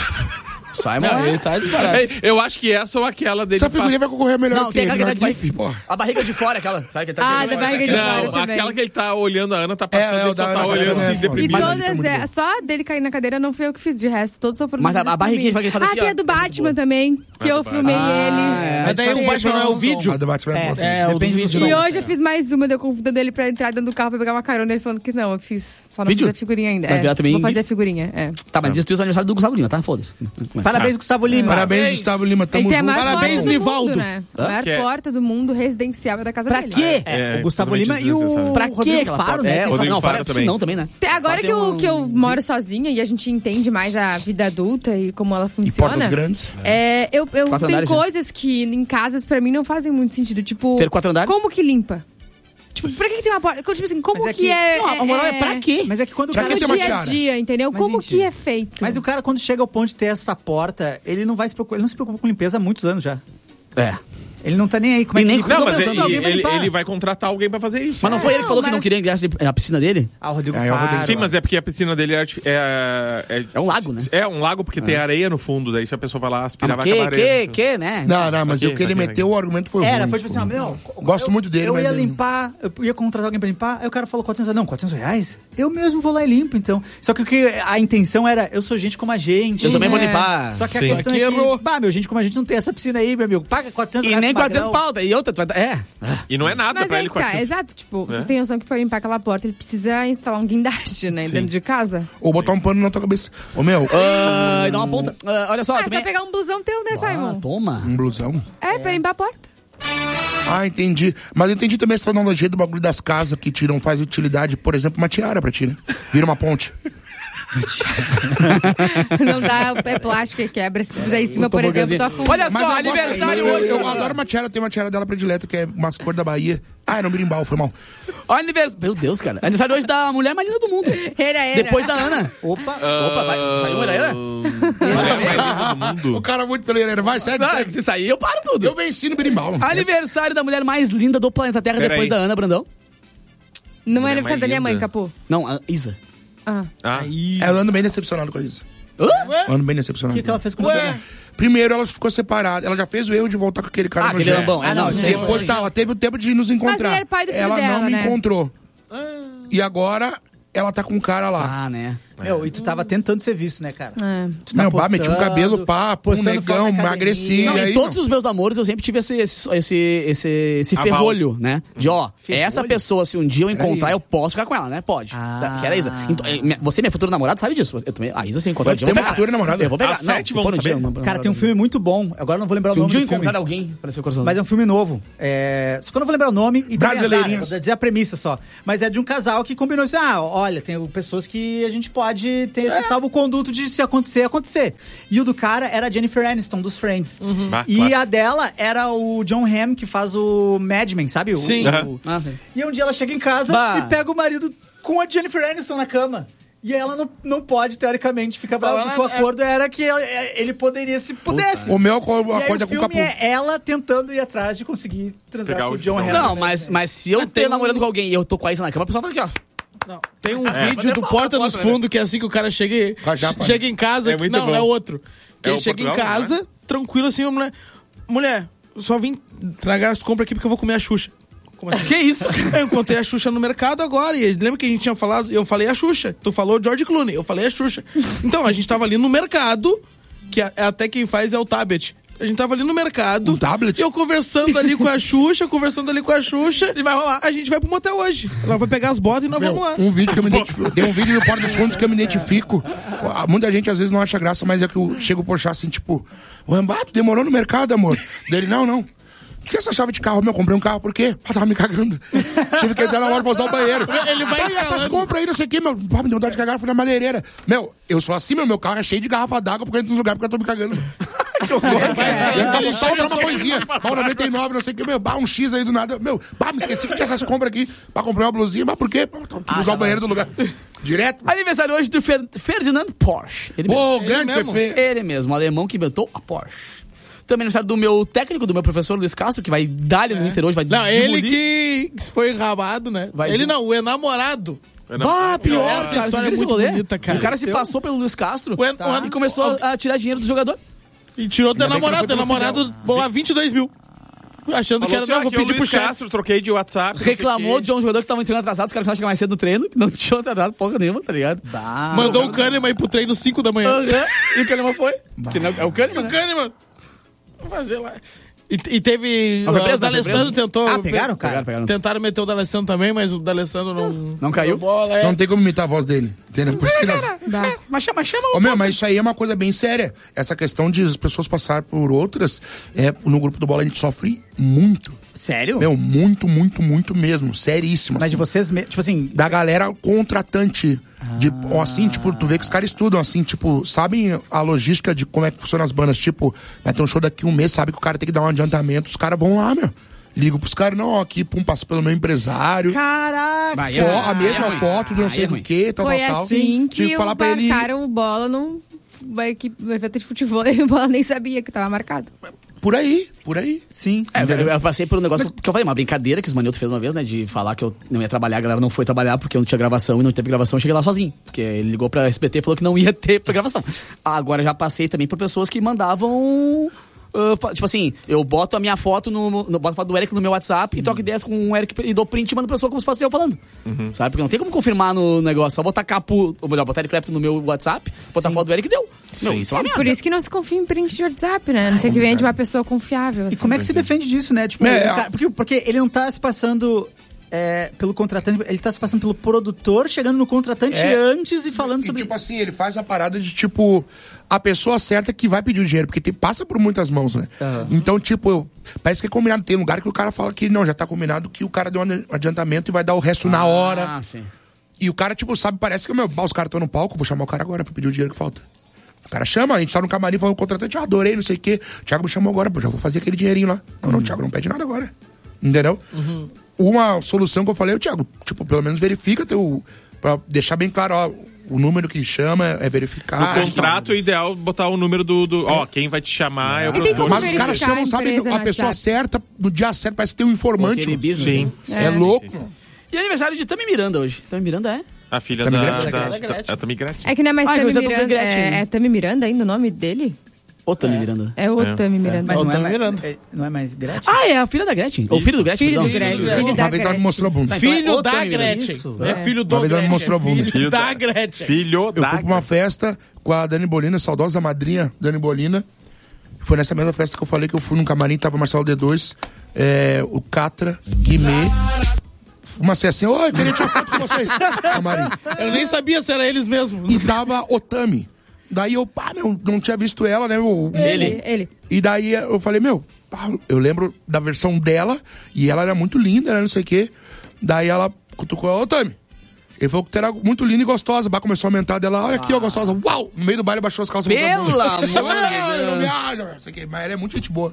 O Simon Não, é... ele tá disparado. Eu acho que essa ou aquela dele. Essa figurinha vai passa- concorrer melhor Não, que tem aquela melhor que vai... GIF, porra. A barriga de fora, aquela. Sabe que ele tá Ah, querendo- da barriga de fora Não, também. aquela que ele tá olhando, a Ana tá passando, É, é, ele o só da tá Ana olhando passando, assim, é, E deprimido. Mas ali foi todas, muito é, bom. só dele cair na cadeira não fui eu que fiz, de resto, todos são Mas a- a barriguinha por mim. que ele faz aqui, Ah, tem ó. a do Batman também, que eu filmei Ah, ele. Mas daí o Batman não é o vídeo? A do Batman é boa. É, o do Depende do vídeo. som. E hoje eu fiz mais uma, deu convidando ele pra entrar dentro do carro pra pegar uma carona, ele falando que não, eu fiz, só não Vídeo? fiz a figurinha ainda. Vai É, virar também vou fazer gif? a figurinha, é. Tá, mas diz que é o aniversário do Gustavo Lima, tá? Foda-se. Parabéns, Gustavo Lima. Parabéns, Gustavo Lima, tamo Ele tem a junto. maior Parabéns, porta do Nivaldo. mundo, né? A maior Que é? porta do mundo residencial é da casa Pra dele. quê? É, É, o Gustavo totalmente Lima e o desnecessário. Pra Rodrigo quê aquela Faro, porta? né? É, que Rodrigo não, Faro para também. não também, né? Tem- Agora Tem que eu, um- que eu moro sozinha e a gente entende mais a vida adulta e como ela funciona. portas grandes. É, eu eu Quatro tenho andares, né? coisas que em casas pra mim não fazem muito sentido. Tipo, Ter quatro andares? como que limpa? Tipo, pra que, que tem uma porta? Tipo assim, como Mas é que, que- é. Não, a moral é pra quê? Mas é que quando o Pra cara que No tem uma dia a tiara? dia, entendeu? Mas, como gente, que é feito? Mas o cara, quando chega ao ponto de ter essa porta, ele não vai se preocupar, ele não se preocupa com limpeza há muitos anos já. É. Ele não tá nem aí. Como é E que nem ele- Não, Tô mas pensando, ele, alguém vai ele, limpar. ele vai contratar alguém pra fazer isso. Mas não foi ele que falou que não mas- queria ingresso de- a piscina dele? Ah, o Rodrigo É, é o Faro. Rodrigo Sim, mas é porque a piscina dele é, arti- é, é, É um lago, né? é um lago porque tem areia no fundo, daí se a pessoa vai lá aspirar, Ah, vai que, acabar a que, areia. que, né? Não, não, mas Aqui, o que ele aqui, meteu, o argumento foi Era, ruim. foi tipo assim, ó, não, Gosto eu- muito dele, Eu mas ia ele- limpar, eu ia contratar alguém pra limpar, aí o cara falou quatrocentos reais. Não, quatrocentos reais? Eu mesmo vou lá e limpo, então. Só que o que a intenção era, eu sou gente como a gente. Eu também vou É. limpar. Só que a Sim. questão Aqui é que, errou. bah, meu, gente como a gente não tem essa piscina aí, meu amigo. Paga quatrocentos E reais nem pro quatrocentos magrão. pau. E outra, tu vai- é. E não é nada Mas pra aí ele que tá, quatrocentos. exato. Tipo, É? vocês têm noção que pra limpar aquela porta ele precisa instalar um guindaste, né? Sim. Dentro de casa. Ou botar um pano na tua cabeça. Ô, meu, Ah, e dá uma ponta. Ah, olha só, Ah, é também... só pegar um blusão teu, né, Ah, Simon? toma. um blusão. É, pra limpar a porta. Ah, entendi. Mas eu entendi também essa cronologia do bagulho das casas que tiram, faz utilidade, por exemplo, uma tiara pra ti, né? Vira uma ponte. Não dá, é plástico e quebra. Se tu fizer em cima, por exemplo, tu afunda. Olha Mas só, eu gosto- aniversário eu, hoje. Eu, eu adoro uma tiara, tem uma tiara dela predileta, que é umas cores da Bahia. Ah, era um birimbau, foi mal. Olha aniversário. Meu Deus, cara. Aniversário hoje da mulher mais linda do mundo. Era, era. Depois da Ana. Opa. Opa, vai. Saiu era, era? O cara muito peleiro, vai, segue, Ah, segue. se sair, eu paro tudo. Eu venci no birimbau. não esquece. Aniversário da mulher mais linda do planeta Terra Pera depois aí. da Ana, Brandão. Não é Mulher aniversário mais da minha mãe, linda. Capô. Não, a Isa. Ah. Ah, É, eu ando bem decepcionado com isso. Hã? Eu ando bem O decepcionado. que, que ela fez com Ué, você? Primeiro, ela ficou separada. Ela já fez o erro de voltar com aquele cara Ah, aquele nojento. lambão. É, Ah, não, não, sim. sim. Depois, tá, ela teve o tempo de nos encontrar. ele era pai do filho ela dela, não me né? encontrou. E agora, ela tá com um cara lá. Ah, né? Meu, e tu tava tentando ser visto, né, cara? É. Tu tá Não, bah, meti um postando, cabelo, papo, um postando negão, foto na academia. emagreci. Não, e aí, em todos não. os meus namoros eu sempre tive esse, esse, esse, esse, esse Aval. ferrolho, né? De, ó, Ferrolho? essa pessoa, se um dia eu encontrar, Peraí. eu posso ficar com ela, né? Pode. Ah. Que era a Isa. Então, eh, minha- você, minha futura namorada, sabe disso. Eu também, a Isa, se encontrar, Pode eu ter vou uma pegar. futura namorada. Eu vou pegar. Às Não, sete se vão for um saber. dia, uma- Cara, tem um filme muito bom. Agora eu não vou lembrar Se o um nome dia eu do filme. encontrar alguém, para ser o coração. Mas é um filme novo. É... Só que eu não vou lembrar o nome e também azar, Brasileirinhos. vou dizer a premissa só. Mas é de um casal que combinou isso. Ah, olha, tem pessoas que a gente pode ter esse salvo-conduto de se acontecer, acontecer. E o do cara era a Jennifer Aniston, dos Friends. Bah, E clássico. a dela era o John Hamm, que faz o Mad Men, sabe? O- Sim. o- Aham. Ah, sim. E um dia ela chega em casa Bah. e pega o marido com a Jennifer Aniston na cama. E ela não, não pode, teoricamente, ficar brava, Falando- porque o acordo era que ela- ele poderia, se pudesse. O meu acordo E aí acordo é o com o filme Capu. é ela tentando ir atrás de conseguir transar Pegar com o o John John Hamm. Não, mas, mas se eu tem ter um- namorando com alguém e eu tô com a Isa na cama, a pessoa tá aqui, ó. Não, tem um É. vídeo do Mas é Porta pau, dos pau, né? Fundos que é assim que o cara chega, e- Com a japa, chega em casa. É muito não, bom. não é outro. Que É ele o chega em Portugal, casa, não é? tranquilo assim, a mulher. Mulher, eu só vim tragar as compras aqui porque eu vou comer a Xuxa. Como assim? Que isso? Eu encontrei a Xuxa no mercado agora. E lembra que a gente tinha falado? Eu falei a Xuxa. Tu falou George Clooney. Eu falei a Xuxa. Então, a gente tava ali no mercado, que a- até quem faz é o tablet. A gente tava ali no mercado. Um tablet? Eu conversando ali com a Xuxa, conversando ali com a Xuxa. E vai rolar. A gente vai pro motel hoje. Ela vai pegar as botas e nós Meu, vamos lá. um vídeo que eu me identifico. Tem um vídeo do Porta dos Fundos que eu me identifico. Ah, Muita gente às vezes não acha graça, mas é que eu chego por achar assim, tipo, o Rambato demorou no mercado, amor. Dele, não, não. O que é essa chave de carro? Meu, eu comprei um carro, por quê? Ah, tava me cagando. Tive que entrar na hora pra usar o banheiro. Ele vai Tá, e essas escalando. compras aí, não sei o quê, meu. Pá, me deu vontade de cagar, fui na madeireira. Meu, eu sou assim, meu, meu carro é cheio de garrafa d'água porque eu entro nos lugares porque eu tô me cagando. Que horror. E acabou ele só chega pra uma só- coisinha. Pau noventa e nove, não sei o que, meu, bah, um X aí do nada. Meu, bah, me esqueci que tinha essas compras aqui. Pra comprar uma blusinha, mas por quê? Pra pra usar o banheiro do lugar. Direto. Aniversário hoje do Fer- Ferdinand Porsche. Ele Pô, mesmo. grande mesmo? Fefe. Ele mesmo, o alemão que inventou a Porsche. Também aniversário do meu técnico, do meu professor Luiz Castro, que vai dar-lhe no Inter hoje, vai Não, ele demolir. que foi enrabado, né? Vai ele de- não, o enamorado. Bah, pior, Essa cara. Vocês história viram é esse muito rolê? bonita, cara. O cara se Seu- passou pelo Luiz Castro O en- tá, o en- e começou a, a tirar dinheiro do jogador. E tirou teu Ainda bem que namorado. não Teu foi pelo namorado bolou lá vinte e dois mil. Achando que Falou era, assim, não, ó, vou aqui é o pedir pro Luiz chefe. Castro, troquei de WhatsApp. não sei o Reclamou quê. de um jogador que tava chegando atrasado, os caras chegaram mais cedo no treino, que não tinham treinado porra nenhuma, tá ligado? Mandou o Kahneman ir pro treino cinco da manhã. Aham. E o Kahneman foi. Que não- é o E Kahneman, o né? Kahneman. Vou fazer lá. E, e teve. Ah, foi preso, o não, foi D'Alessandro preso? tentou. Ah, pegaram, cara? Pegaram, pegaram. Tentaram meter o D'Alessandro também, mas o D'Alessandro não. Não caiu? deu Bola, é. Não tem como imitar a voz dele. Entendeu? Por isso que não. Mas chama, chama Ô, meu, mas isso aí é uma coisa bem séria. Essa questão de as pessoas passar por outras, é, no grupo do Bola a gente sofre muito. Sério? Meu, muito, muito, muito mesmo. Seríssimo. Mas de assim. vocês, me- tipo assim... Da galera contratante. De, ó, assim, tipo, tu vê que os caras estudam, assim, tipo, sabem a logística de como é que funcionam as bandas. Tipo, vai ter um show daqui um mês, sabe que o cara tem que dar um adiantamento, os caras vão lá, meu. Ligo pros caras, não, ó, aqui, pum, passa pelo meu empresário. Caraca! Vai, Fo- é a mesma ruim. foto do não Aí sei é do ruim. que, tal, Foi tal, tal. assim Tive que falar pra ele. marcaram o bola num uma equipe, um evento de futebol e o bola nem sabia que tava marcado. Por aí, por aí. Sim. É, eu, eu passei por um negócio que eu falei, uma brincadeira que o Manilton fez uma vez, né? De falar que eu não ia trabalhar, a galera não foi trabalhar porque eu não tinha gravação e não teve gravação, eu cheguei lá sozinho. Porque ele ligou pra S B T e falou que não ia ter gravação. Agora já passei também por pessoas que mandavam. Uh, fa- tipo assim, eu boto a minha foto no, no boto a foto do Eric no meu WhatsApp Uhum. e troco ideias com o Eric e dou print e mando pra pessoa como se fosse eu falando. Sabe? Porque não tem como confirmar no negócio. Só botar capu, ou melhor, botar Eric Clapton no meu WhatsApp, botar a foto do Eric e deu. Meu, isso é uma merda. Por isso que não se confia em print de WhatsApp, né? Não sei que vem de uma pessoa confiável. E assim. como é que se defende disso, né? Tipo, É, o cara- porque, porque ele não tá se passando é, pelo contratante, ele tá se passando pelo produtor, chegando no contratante É. antes e falando E, sobre... tipo assim, ele faz a parada de, tipo, a pessoa certa que vai pedir o dinheiro, porque tem, passa por muitas mãos, né? Então, tipo, eu, parece que é combinado. Tem lugar que o cara fala que não, já tá combinado que o cara deu um adiantamento e vai dar o resto na hora. Ah, sim. E o cara, tipo, sabe, parece que, meu, bah, os caras estão no palco, vou chamar o cara agora pra pedir o dinheiro que falta. O cara chama, a gente tá no camarim falando com o contratante, eu adorei, não sei o quê. O Thiago me chamou agora, pô, já vou fazer aquele dinheirinho lá. Não, não, o Thiago não pede nada agora. Entendeu? Uma solução que eu falei, o Thiago, tipo, pelo menos verifica teu. Pra deixar bem claro, ó, o número que chama é verificar. No contrato é ideal botar o número do. do ó, quem vai te chamar é o E tem produtor. como Mas os caras verificar chamam, a sabe, empresa a no pessoa WhatsApp. certa, no dia certo, parece que tem um informante. Aquele mano. business, Sim. É, louco. E aniversário de Tami Miranda hoje. Tami Miranda é? A filha Tami da. Gretchen? da, Da Gretchen. da, a Tami Gretchen. É que não é mais Ah, Tami coisa do Miranda. Gretchen, É, né? é Tami Miranda ainda o nome dele? O Tami Miranda. É o Tami Miranda. Mas É o não, é Tami mais, Miranda. é- não é mais Gretchen? Ah, é a filha da Gretchen. Ou filho do Gretchen, Filho do perdão. Gretchen. Filho Filho da Uma vez ela me Gretchen. mostrou a bunda. Então é Filho o da Tami Miranda. Gretchen. Isso, Não é é. filho do Uma vez ela me Gretchen, mostrou a é bunda. filho da Gretchen. Filho Eu da... fui pra uma festa com a Dani Bolina, saudosa madrinha Dani Bolina. Foi nessa mesma festa que eu falei que eu fui num camarim, tava o Marcelo D dois, é, o Catra, Guimê. Uma assim, oi, queria tirar foto com vocês. Camarim. Eu nem sabia se era eles mesmos. E tava Otami. Daí eu, pá, meu, não tinha visto ela, né? Eu, Ele. Ele. E daí eu falei, meu, pá, eu lembro da versão dela, e ela era muito linda, né? Não sei o quê. Daí ela cutucou, ô Otami. Ele falou que era muito linda e gostosa. Bah, começou a aumentar dela. Olha aqui, ó, gostosa. Uau! No meio do baile baixou as calças. Pelo amor de Deus. Deus. Não sei o quê, mas ela é muito gente boa.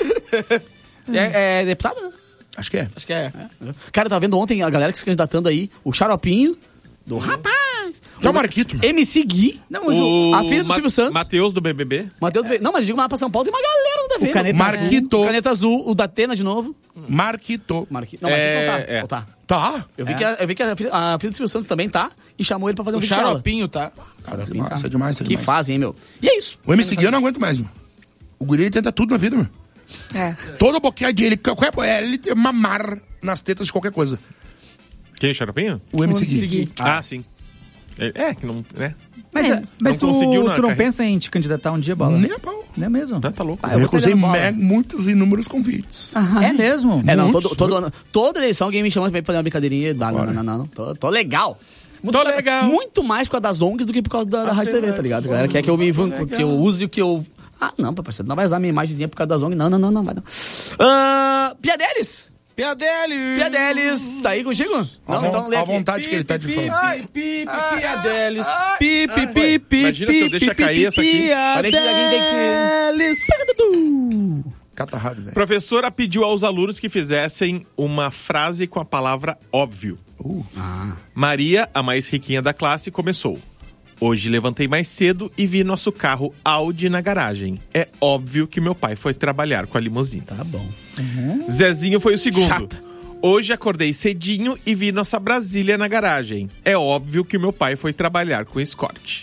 É, é deputada? Acho que é. Acho que é. Cara, eu tava vendo ontem a galera que se candidatando aí. O Xaropinho, do Rapaz. Que é o Marquito. M C Gui. Não, mas o- A filha do Ma- Silvio Santos. Matheus do B B B. Matheus do... Não, mas digo lá pra São Paulo, tem uma galera do D V. O Caneta Marquito. O Caneta Azul, o da Atena de novo. Marquito. Marqui... Não, Marquito É, não tá. é. Ou tá. Tá? Eu vi, que, a, eu vi que a filha, a filha do Silvio Santos também tá e chamou ele pra fazer um O vídeo com ela. Xaropinho, tá? Cara, que Xaropinho, massa, tá. é demais, é Que demais. fazem, hein, meu? E é isso. O M C Gui eu não aguento mais, meu. O guri, ele tenta tudo na vida, meu. É. Toda boqueadinha, ele, qualquer, é, ele tem mamar nas tetas de qualquer coisa. Quem, Xaropinho? O M C M C Gui. Gui. Ah, sim. É, é, que não... né? Mas, É, mas não tu, conseguiu na tu não carreira. pensa em te candidatar um dia, Bola? Nem a pau. Não é mesmo? Tá, tá louco. Ah, Eu vou recusei pegar na bola. me- muitos e inúmeros convites. É mesmo? É, não, Muitos. todo, todo ano, toda eleição alguém me chama pra fazer uma brincadeirinha. Não, não, não, não, não. Tô, tô legal. Muito, Tô legal. Muito mais por causa das O N Gs do que por causa da, da Rádio T V, tá ligado? A galera quer que eu, me, que eu use o que eu... Ah, não, parceiro, não vai usar minha imagenzinha por causa das O N Gs. Não, não, não, não, vai não. Ah, Piadelis! Piadelis! Piadelis, tá aí contigo? A, Não, von- então lê a aqui. vontade que ele tá de Pi, falar. pi, pi, Ai, Piadelis. ai, Pi, pi, ai. pi, pi, Imagina se eu pi, deixar pi, cair pi, essa aqui. Parei que alguém tem que se- Piadelis. Catarrado, velho. Professora pediu aos alunos que fizessem uma frase com a palavra óbvio. Uh. Maria, a mais riquinha da classe, começou. Hoje levantei mais cedo e vi nosso carro Audi na garagem. É óbvio que meu pai foi trabalhar com a limusine. Tá bom. Zezinho foi o segundo. Chata. Hoje acordei cedinho e vi nossa Brasília na garagem. É óbvio que meu pai foi trabalhar com Escort.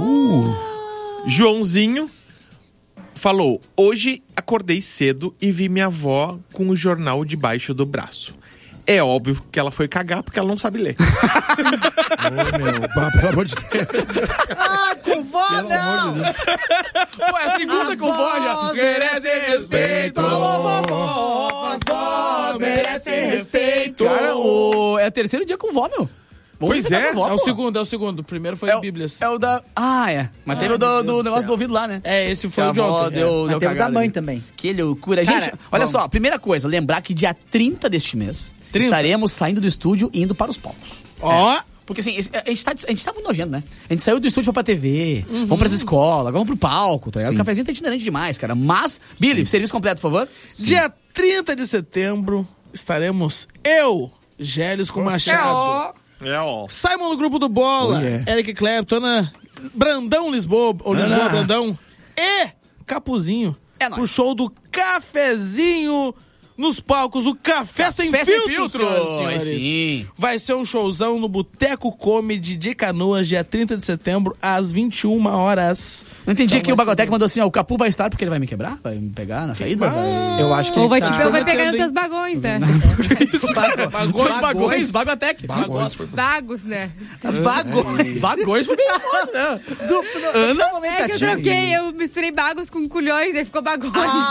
Joãozinho falou: hoje acordei cedo e vi minha avó com o jornal debaixo do braço. É óbvio que ela foi cagar porque ela não sabe ler. Ô, meu, pá, pelo amor de Deus. Ah, com vó, não! Pô, é a segunda com vó já. Merecem respeito, As vós merecem respeito. Cara, o... é o terceiro dia com vó, meu. Vamos Pois respeitar é, essa vó, É o pô. segundo, é o segundo. O primeiro foi É o- Bíblias. É o da... Ah, é. Mas teve o do, meu do Deus do negócio céu. do ouvido lá, né? É, esse foi Que a o de avó ontem. Deu, é. deu Mas teve o da cagada mãe ali. também. Que loucura. Gente, Cara, olha vamos. só. Primeira coisa, lembrar que dia trinta deste mês trinta estaremos saindo do estúdio e indo para os palcos. Ó, Porque assim, esse- a gente, tá, a gente tá muito nojento, né? A gente saiu do estúdio, foi pra T V, vamos pras escolas, agora vamos pro palco, tá ligado? O Sim. cafezinho tá itinerante demais, cara. Mas, Billy, serviço completo, por favor. dia trinta de setembro estaremos eu, Gélios com Machado. É, ó. Simon do Grupo do Bola, Oh, yeah. Eric Clapton, Ana Brandão Lisboa, ou Lisboa Ana. Brandão e Capuzinho. É nóis. Pro show do Cafezinho nos palcos, o Café, Sem Café Sem Filtro, Filtro. senhoras e Aí senhores. sim. Vai ser um showzão no Boteco Comedy de Canoas, dia trinta de setembro, às vinte e uma horas. Não entendi Então aqui, o vai Bagotec ser- mandou assim, ó, o Capu vai estar porque ele vai me quebrar? Vai me pegar na saída? Vai... Eu acho que Ou ele vai, tá... te, ou vai pegar prometendo, nos teus hein? bagões, né? Bagões, Bagões, Bagotec. Bagões, foi bom. Bagos, né? Bagões. Bagões foi bem famoso, né? Ana? É que eu troquei, eu misturei bagos com culhões, aí ficou bagões.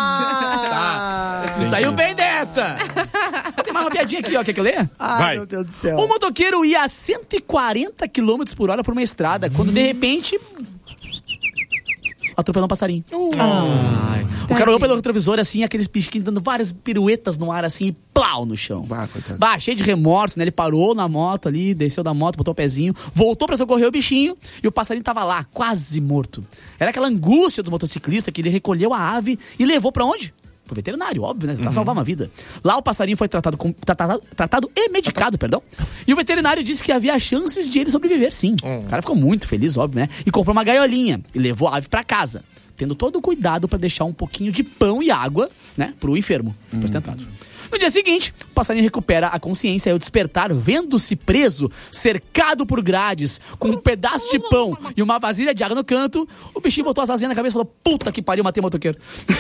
Ah, Saiu bem dessa. Tem mais uma piadinha aqui, ó, quer que eu leia? Ai, Vai. meu Deus do céu. Um motoqueiro ia a cento e quarenta quilômetros por hora por uma estrada, quando de repente... atropelou um passarinho. Ai. O cara olhou pelo retrovisor, assim, aqueles pisquinhos dando várias piruetas no ar, assim, e plau no chão. Bah, coitado. Bah, cheio de remorso, né? Ele parou na moto ali, desceu da moto, botou o pezinho, voltou pra socorrer o bichinho e o passarinho tava lá, quase morto. Era aquela angústia dos motociclistas que ele recolheu a ave e levou pra onde? Pro veterinário, óbvio, né? Pra Uhum. salvar uma vida. Lá o passarinho foi tratado, com, tratado, tratado e medicado, perdão. E o veterinário disse que havia chances de ele sobreviver, sim. Hum. O cara ficou muito feliz, óbvio, né? E comprou uma gaiolinha e levou a ave pra casa, tendo todo o cuidado pra deixar um pouquinho de pão e água, né? Pro enfermo, pro ostentado. No dia seguinte, o passarinho recupera a consciência e ao despertar, vendo-se preso, cercado por grades, com um pedaço de pão e uma vasilha de água no canto, o bichinho botou as asinhas na cabeça e falou, puta que pariu, matei o motoqueiro.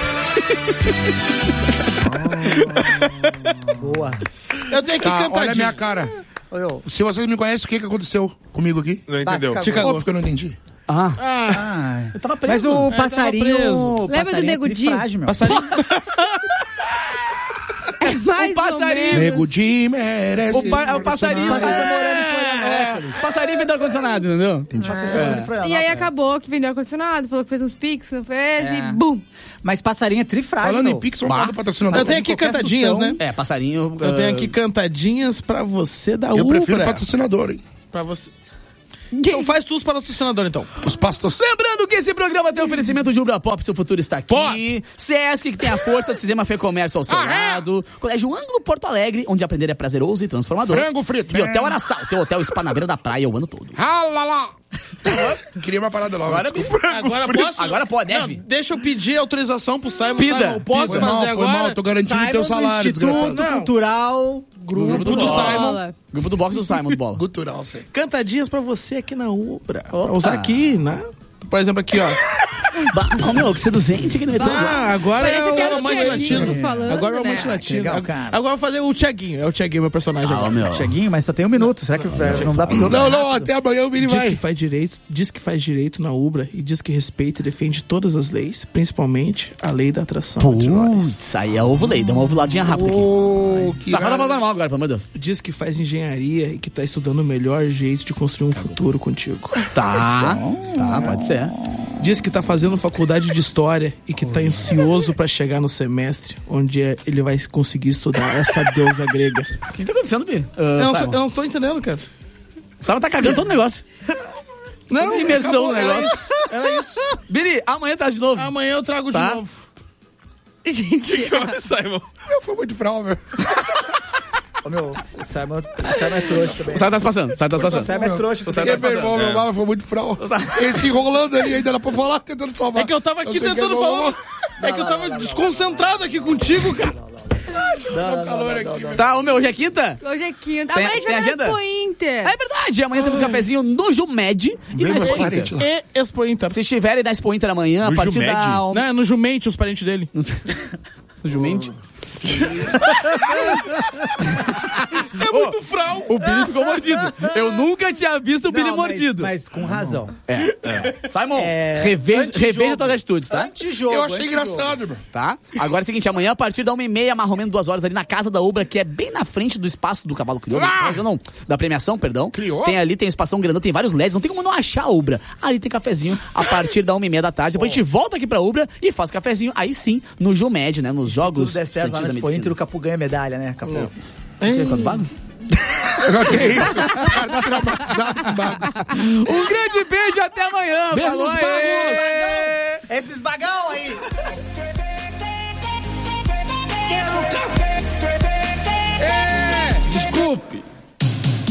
Boa. Eu tenho aqui Tá, cantadinho. olha a minha cara. Se vocês me conhecem, o que, que aconteceu comigo aqui? Não entendeu. Óbvio que eu não entendi. Ah. Ah. Eu tava Mas preso. o É, tava passarinho... preso. o Lembra do passarinho Nego é Di? trifrágil, meu. Passarinho. Mais O passarinho. Nego Di merece. O, pa- o passarinho. É, o passarinho vendeu ar-condicionado, entendeu? Entendi. E aí acabou que vendeu ar-condicionado, falou que fez uns pix, não fez, É. e bum. Mas passarinho é trifrágil, Falando meu. em Pix, vamos falar do patrocinador. Eu tenho aqui Qualquer cantadinhas, sustão. né? É, passarinho. Eu tenho ah, aqui cantadinhas pra você da Eu Ubra. prefiro patrocinador, hein? Pra você. Então faz tu os patrocinadores, então. Os pastos. Lembrando que esse programa tem oferecimento de Ubra Pop, seu futuro está aqui. Pop. Sesc, que tem a força do Sistema Fê Comércio ao seu Ah, é? lado. Colégio Ângulo Porto Alegre, onde aprender é prazeroso e transformador. Frango frito. E Hotel Araçal, teu hotel spa na beira da praia o ano todo. Ralala. Queria uma parada logo. Agora, desculpa. Agora posso? Agora pode, Não, deve. deixa eu pedir autorização pro Simon. Pida. Simon, posso Foi fazer mal, foi agora? mal. Eu tô garantindo o teu Simon do salário, desgraçado. Instituto Cultural Grupo do bola. Simon. Grupo do boxe do Simon, do bola. Cultural, sei. Cantadinhas pra você aqui na Ubra. Opa. Pra usar aqui, né? Por exemplo, aqui, ó. Bah, oh, meu, que seduzente que ele meteu. Ah, agora Parece é que era o o amante Thiaguinho latino. falando, Agora é o né? amante latino. legal, Ag- cara. Agora eu vou fazer o Thiaguinho. É o Thiaguinho, meu personagem Ah, agora. meu. Cheguinho, mas só tem um minuto. Será que é, não dá pra você? Não, não, até amanhã o Vini Diz que vai. faz direito, diz que faz direito na Ubra e diz que respeita e defende todas as leis, principalmente a lei da atração entre nós. Putz, aí é ovo lei, dá uma ovuladinha rápida aqui. Ô, que Tá, fala irado. pra normal agora, pelo amor de Deus. Diz que faz engenharia e que tá estudando o melhor jeito de construir um futuro contigo. Tá, tá, pode ser. Diz que tá fazendo faculdade de história e que tá ansioso pra chegar no semestre onde é- ele vai conseguir estudar essa deusa grega. O que tá acontecendo, Bi? Uh, eu, não, Simon? sei- eu não tô entendendo, cara. Simon tá cagando todo o negócio. Não, Imersão acabou, no era negócio. isso, Era isso. Biri, amanhã tá de novo. Amanhã eu trago Tá. de novo. Gente, Simon. Meu, foi muito frau, meu. Ô, meu, o Simon, o Simon é trouxa também. O Simon tá se passando, o Simon tá se O passando. Simon é trouxa. O também. Simon tá E se meu irmão, passando. meu mapa foi muito frau. Ele se enrolando ali, ainda era pra falar, tentando salvar. É que eu tava aqui sei que tentando não, falar. não, É que eu tava desconcentrado aqui contigo, cara. não, calor aqui. Tá, ô meu, hoje é quinta? hoje é quinta. Tem- Amanhã a gente tem vai na agenda? Expo Inter. É verdade, amanhã temos cafezinho no Jumed e Vem na meus Expo parentes Inter. lá. E Expo Inter. Se estiverem na Expo Inter amanhã, a No partir Jumed? da... Não, é no Jumente, os parentes dele. No Jumente? É muito frau. O Billy ficou mordido. Eu nunca tinha visto o Billy Não, mas- mordido. Mas com razão. É, é. Simon, É, reveja, antijogo. reveja suas atitudes, tá? Antijogo. Eu achei antijogo. engraçado, meu. Tá? Agora é o seguinte, amanhã a partir da uma e meia, mais ou menos duas horas ali na casa da Ubra, que é bem na frente do espaço do Cavalo Crioulo. Ah! Não, da premiação, perdão. Criou? Tem ali, tem espação grandão, tem vários L E Ds, não tem como não achar a Ubra. Ali tem cafezinho a partir da uma e meia da tarde. Depois a gente volta aqui pra Ubra e faz cafezinho, aí sim, no Jumed, né? Nos Se jogos. tudo der certo lá na estudantis da Expo medicina. Inter, o Capu ganha medalha, né, Capu? Que, quanto pago? Que isso? O cara tá traumatizado com bagos. Um grande beijo, até amanhã. Beijo Falou nos aí. bagos. Esses bagaços!